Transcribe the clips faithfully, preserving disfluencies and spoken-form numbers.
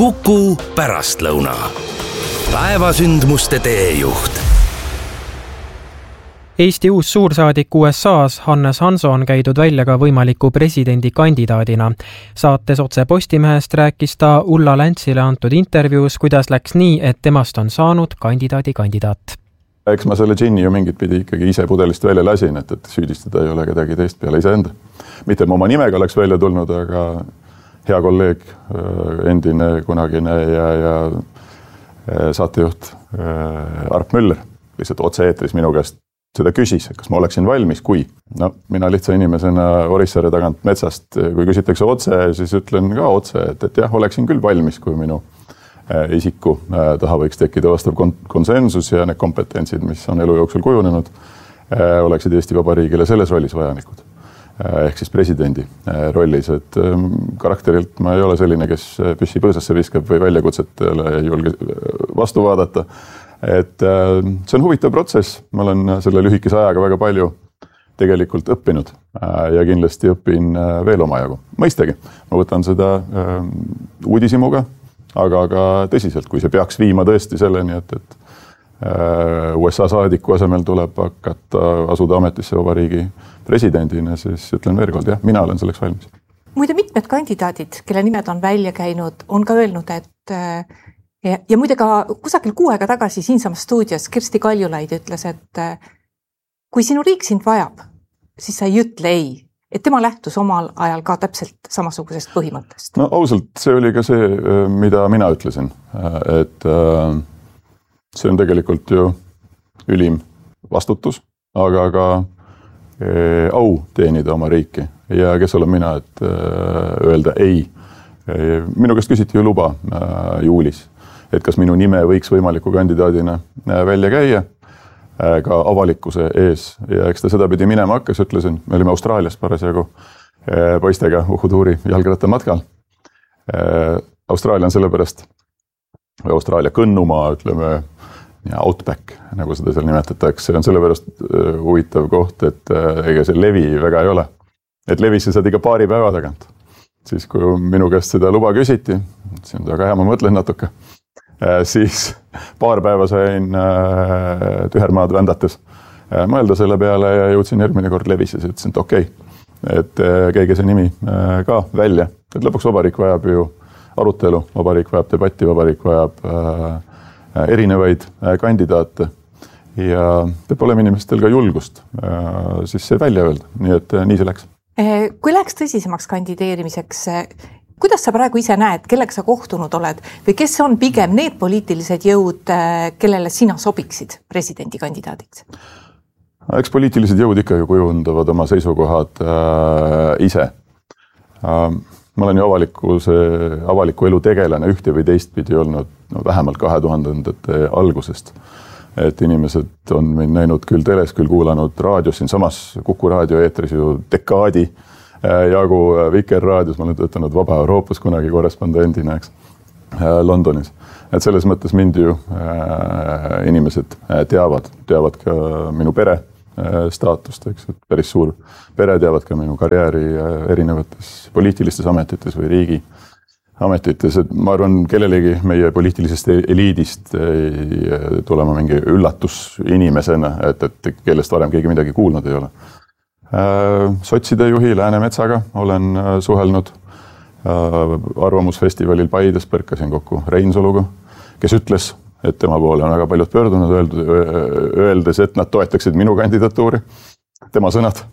Kuku pärastlõuna. Päevasündmuste teejuht. Eesti uus suursaadik U S A-s Hannes Hanso on käidud välja ka võimaliku presidendikandidaadina. Saates Otse Postimehest rääkis ta Ulla Läntsile antud intervjuus, kuidas läks nii, et temast on saanud kandidaadi kandidaat. Eks ma selle džinni ju mingit pidi ikkagi ise pudelist välja lasin, et, et süüdistada ei ole kedagi teist peale iseenda. Mitte ma oma nimega oleks välja tulnud, aga hea kolleeg, endine kunagine ja, ja saatejuht Arp Müller lihtsalt otse-eetris minu käest seda küsis, et kas ma oleksin valmis, kui. No, mina lihtsa inimesena Orissaare tagant metsast, kui küsitakse otse, siis ütlen ka otse, et, et jah, oleksin küll valmis, kui minu isiku taha võiks tekkida vastav konsensus ja need kompetentsid, mis on elu jooksul kujunenud, oleksid Eesti Vabariigile selles rollis vajanikud. Ehk siis presidendi rollis, et karakterilt ma ei ole selline, kes püssi põõsasse viskab või väljakutsetele ei julge vastu vaadata. Et see on huvitav protsess, ma olen selle lühikese ajaga väga palju tegelikult õppinud ja kindlasti õpin veel omajagu. Mõistagi, ma võtan seda uudisimuga, aga ka tõsiselt, kui see peaks viima tõesti selleni, et, et U S A saadiku asemel tuleb hakata asuda ametisse vabariigi presidendina, siis ütlen veel kord, jah, mina olen selleks valmis. Muide mitmed kandidaadid, kelle nimed on välja käinud, on ka öelnud, et ja, ja muide ka kusagil kuu aega tagasi siinsamas stuudios Kersti Kaljulaid ütles, et kui sinu riik sind vajab, siis sa ei ütle ei. Et tema lähtus omal ajal ka täpselt samasugusest põhimõttest. No ausalt, see oli ka see, mida mina ütlesin, et see on tegelikult ju ülim vastutus, aga ka au teenida oma riiki ja kes olen mina, et öelda ei. Minu käest küsiti ju luba juulis, et kas minu nime võiks võimaliku kandidaadina välja käia ka avalikkuse ees ja eks ta seda pidi minema hakkas, ütlesin, me olime Austraalias parasjagu poistega Uhutuuri jalgratta matkal. Austraalia on sellepärast, või Austraalia kõnnumaa, ütleme, outback, nagu seda seal nimetatakse, see on sellepärast huvitav koht, et ega see levi väga ei ole. Et levisse saad iga paari päeva tagant. Siis kui minu käest seda luba küsiti, see on väga hea, ma mõtlen natuke, siis paar päeva sain tühermaad vändates mõelda selle peale ja jõudsin järgmine kord levisse ja ütlesin, et okei, okay, et käige see nimi ka välja. Et lõpuks vabariik vajab ju arutelu, vabariik vajab debatti, vabariik vajab erinevaid kandidaate ja peab olema inimestel ka julgust siis see välja öelda, nii et nii see läks. Kui läks tõsisemaks kandideerimiseks, kuidas sa praegu ise näed, kellega sa kohtunud oled või kes on pigem need poliitilised jõud, kellele sina sobiksid presidendikandidaadiks? Eks poliitilised jõud ikka ju kujundavad oma seisukohad äh, ise. Äh, ma olen ju avalikkuse, avaliku elu tegelane ühte või teistpidi olnud no, vähemalt kahe tuhandendate algusest. Et inimesed on mind näinud küll teles, küll kuulanud raadios, siin samas Kuku raadio eetris ju dekaadi jagu Vikerraadios, ma olen töötanud Vaba Euroopas kunagi korrespondendina, eks, Londonis. Et selles mõttes mind ju äh, inimesed teavad, teavad ka minu pere äh, staatust, eks, et päris suur pere teavad ka minu karjääri äh, erinevates poliitilistes ametites või riigi ametites, et ma arvan, kellelegi meie poliitilisest eliidist ei tulema mingi üllatus inimesena, et, et kellest varem keegi midagi kuulnud ei ole. Sotside juhi Läänemetsaga olen suhelnud arvamusfestivalil Paides, põrkasin kokku Reinsaluga, kes ütles, et tema poole on väga paljud pöördunud, öeldes, et nad toetaksid minu kandidatuuri, tema sõnad.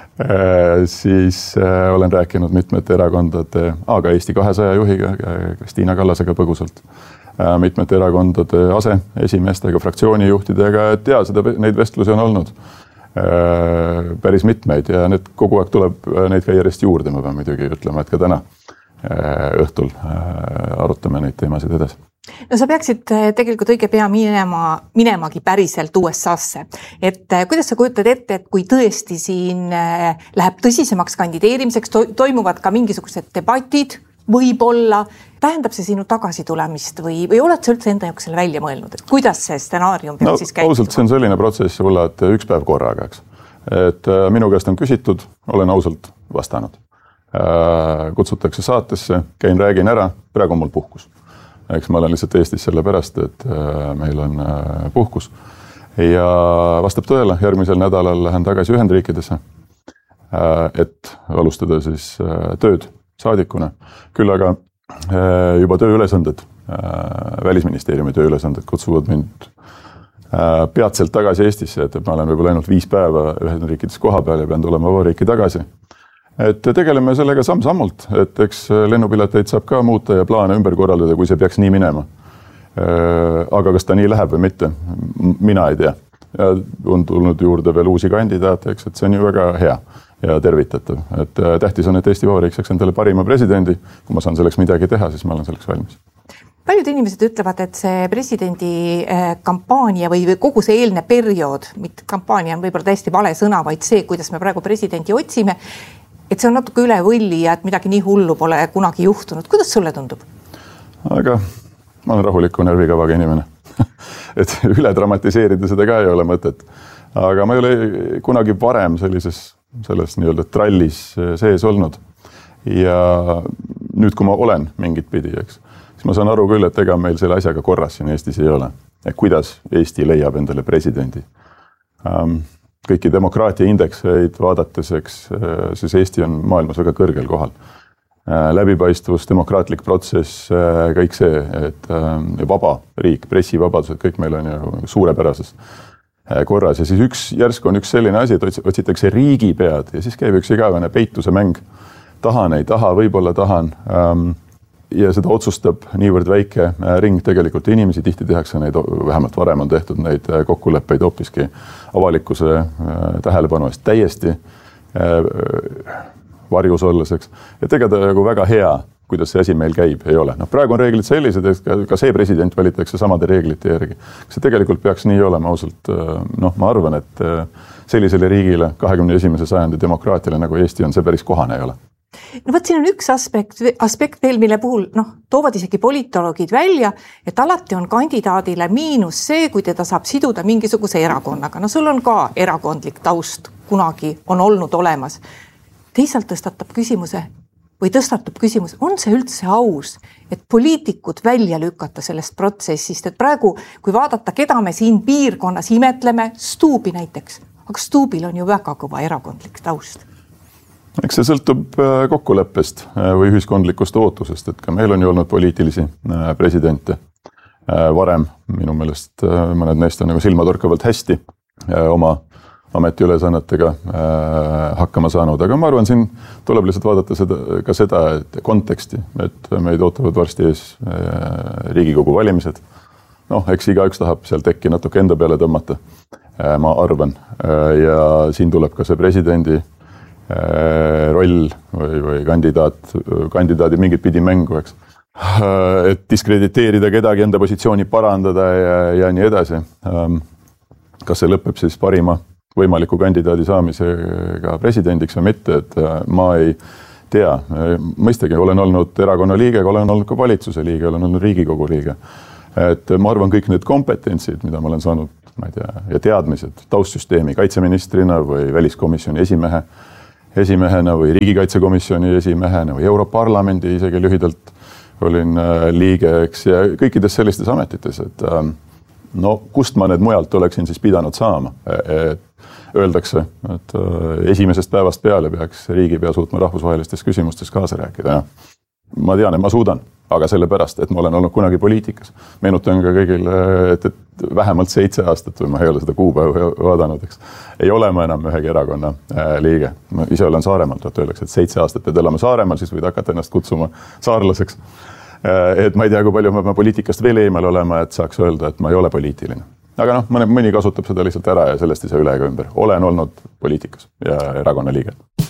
Siis olen rääkinud mitmete erakondade, aga Eesti kahesaja juhiga, Kristiina Kallasega põgusalt, mitmete erakondade aseesimeestega, fraktsioonijuhtidega, et jaa, seda, neid vestlusi on olnud päris mitmeid ja need kogu aeg tuleb neid ka järjest juurde, ma pean muidugi ütlema, et ka täna õhtul arutame neid teemasid edasi. No sa peaksid tegelikult õige pea minema, minemagi päriselt U S A-sse. Et kuidas sa kujutad ette, et kui tõesti siin läheb tõsisemaks kandideerimiseks, to- toimuvad ka mingisugused debatid, võib-olla, tähendab see sinu tagasitulemist või, või oled sa üldse enda jaoks selle välja mõelnud, et kuidas see stsenaarium peab no, siis käituma? Ausalt, see on selline protsess, Ulla, et üks päev korraga, eks. Et minu käest on küsitud, olen ausalt vastanud. Kutsutakse saatesse, käin, räägin ära, praegu on mul puhkus. eks ma olen lihtsalt Eestis selle pärast, et meil on puhkus. Ja vastab tõele, järgmisel nädalal lähen tagasi Ühendriikidesse, et alustada siis tööd saadikuna. Küll aga juba tööülesanded, välisministeeriumi tööülesanded kutsuvad mind peatselt tagasi Eestisse, et ma olen võib-olla ainult viis päeva Ühendriikides koha peal ja pean tulema vabariiki tagasi. Et tegeleme sellega samm-sammult, et eks lennupileteid saab ka muuta ja plaane ümber korraldada, kui see peaks nii minema. Aga kas ta nii läheb või mitte, mina ei tea. Ja on tulnud juurde veel uusi kandidaate, eks, et see on ju väga hea ja tervitatav. Et tähtis on, et Eesti Vabariik saaks endale parima presidendi. Kui ma saan selleks midagi teha, siis ma olen selleks valmis. Paljud inimesed ütlevad, et see presidendi kampaania või kogu see eelne periood, mitte kampaania on võib-olla täiesti vale sõna, vaid see, kuidas me praegu presidenti otsime, et see on natuke üle võlli ja et midagi nii hullu pole kunagi juhtunud. Kuidas sulle tundub? Aga ma olen rahuliku närvikavaga inimene. Et üle dramatiseerida seda ka ei ole mõtet. Aga ma ei ole kunagi varem sellises, selles nii-öelda trallis sees olnud. Ja nüüd, kui ma olen mingit pidi, eks, siis ma saan aru küll, et ega meil selle asjaga korras siin Eestis ei ole. Et kuidas Eesti leiab endale presidendi. Kõiki demokraatia indekseid vaadates, eks, siis Eesti on maailmas väga kõrgel kohal. Läbipaistvus, demokraatlik protsess, kõik see, et vaba riik, pressivabadused, kõik meil on ju suurepärases korras. Ja siis üks, järsk on üks selline asi, et otsitakse riigipead ja siis käib üks igavene peituse mäng. Tahan, ei taha, võib-olla tahan. Ja seda otsustab niivõrd väike ring tegelikult inimesi, tihti tehakse neid, vähemalt varem on tehtud neid kokkuleppeid hoopiski avalikkuse tähelepanu eest täiesti varjus olles, eks. Et ega ta nagu väga hea, kuidas see asi meil käib, ei ole. No, praegu on reeglid sellised, et ka see president valitakse samade reeglite järgi. See tegelikult peaks nii olema ausalt. No, ma arvan, et sellisele riigile, kahekümne esimese sajandi demokraatiale, nagu Eesti on, see päris kohane ei ole. No võt, siin on üks aspekt, aspekt veel, mille puhul noh, toovad isegi politoloogid välja, et alati on kandidaadile miinus see, kui teda saab siduda mingisuguse erakonnaga. No sul on ka erakondlik taust kunagi on olnud olemas. Teisalt tõstatab küsimuse või tõstatub küsimus, on see üldse aus, et poliitikud välja lükata sellest protsessist, et praegu, kui vaadata, keda me siin piirkonnas imetleme, Stuubi näiteks, aga Stuubil on ju väga kõva erakondlik taust. Eks see sõltub kokkuleppest või ühiskondlikust ootusest, et ka meil on ju olnud poliitilisi presidente varem, minu meelest mõned neist on nagu silmatorkavalt hästi oma ametiülesannetega hakkama saanud, aga ma arvan, siin tuleb lihtsalt vaadata seda, ka seda et konteksti, et meid ootavad varsti ees Riigikogu valimised. Noh, eks igaüks tahab seal tekki natuke enda peale tõmmata, ma arvan, ja siin tuleb ka see presidendi roll või, või kandidaat, kandidaadi mingit pidi mängu, eks. Et diskrediteerida kedagi, enda positsiooni parandada ja, ja nii edasi. Kas see lõpeb siis parima võimaliku kandidaadi saamisega presidendiks või mitte, et ma ei tea. Mõistagi, olen olnud erakonna liige, olen olnud ka valitsuse liige, olen olnud Riigikogu liige. Et ma arvan, kõik need kompetentsid, mida ma olen saanud, ma ei tea, ja teadmised taustsüsteemi kaitseministrina või väliskomisjoni esimehe, esimehena või riigikaitsekomisjoni esimehena või Europarlamendi isegi lühidalt olin liige, eks, ja kõikides sellistes ametites, et no kust ma need mujalt oleksin siis pidanud saama. Et öeldakse, et esimesest päevast peale peaks riigipea suutma rahvusvahelistes küsimustes kaasa rääkida. Ma tean, et ma suudan, aga sellepärast, et ma olen olnud kunagi poliitikas. Meenutan ka kõigile, et, et vähemalt seitse aastat või ma ei ole seda kuupäeva vaadanud, eks. Ei ole ma enam ühegi erakonna liige. Ma ise olen Saaremaalt, et öeldakse, et seitse aastat pead elama Saaremaal, siis võid hakata ennast kutsuma saarlaseks. Et ma ei tea, kui palju ma poliitikast veel eemal olema, et saaks öelda, et ma ei ole poliitiline. Aga noh, mõni, mõni kasutab seda lihtsalt ära ja sellest ei saa üle ega ümber. Olen olnud poliitikas ja erakonna liige.